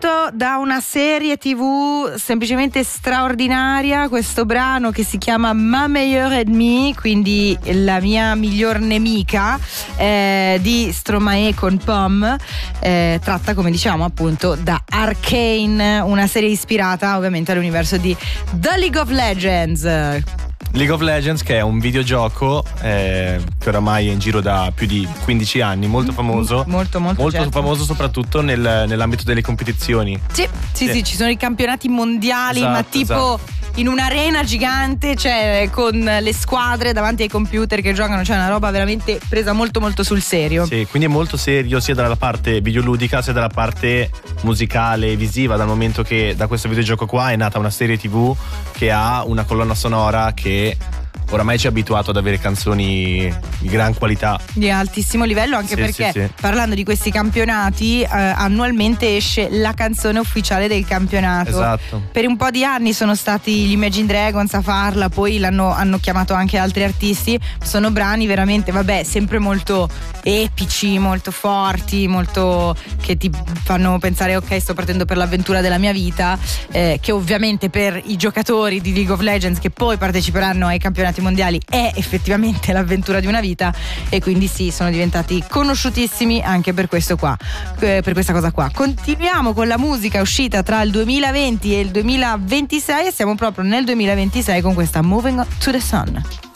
da una serie TV semplicemente straordinaria, questo brano che si chiama Ma meilleure ennemie, quindi la mia miglior nemica, di Stromae con Pomme, tratta, come diciamo, appunto da Arcane, una serie ispirata ovviamente all'universo di The League of Legends. League of Legends, che è un videogioco che oramai è in giro da più di 15 anni, molto famoso, molto certo. famoso soprattutto nell'ambito delle competizioni. Sì, ci sono i campionati mondiali, esatto, ma tipo esatto. In un'arena gigante, cioè con le squadre davanti ai computer che giocano, cioè una roba veramente presa molto sul serio. Sì, quindi è molto serio sia dalla parte videoludica sia dalla parte musicale e visiva, dal momento che da questo videogioco qua è nata una serie TV che ha una colonna sonora che oramai ci ha abituato ad avere canzoni di gran qualità, di altissimo livello, anche perché parlando di questi campionati, annualmente esce la canzone ufficiale del campionato. Esatto. Per un po' di anni sono stati gli Imagine Dragons a farla, poi hanno chiamato anche altri artisti. Sono brani veramente, sempre molto epici, molto forti, molto che ti fanno pensare ok, sto partendo per l'avventura della mia vita, che ovviamente per i giocatori di League of Legends che poi parteciperanno ai campionati mondiali è effettivamente l'avventura di una vita, e quindi sì, sono diventati conosciutissimi anche per questo qua, per questa cosa qua. Continuiamo con la musica uscita tra il 2020 e il 2026 e siamo proprio nel 2026 con questa Moving to the Sun.